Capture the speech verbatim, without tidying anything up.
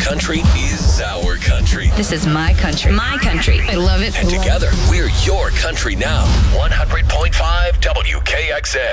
country is our country. This is my country. My country. I love it. And together, we're your country now. one hundred point five W K X A.